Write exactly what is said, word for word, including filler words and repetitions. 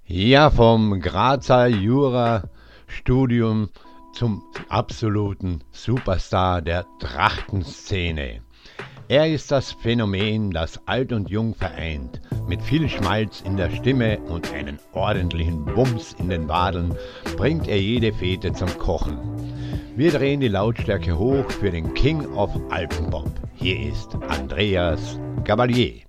Ja, vom Grazer Jurastudium zum absoluten Superstar der Trachtenszene. Er ist das Phänomen, das Alt und Jung vereint. Mit viel Schmalz in der Stimme und einen ordentlichen Bums in den Wadeln bringt er jede Fete zum Kochen. Wir drehen die Lautstärke hoch für den King of Alpenpop. Hier ist Andreas Gabalier.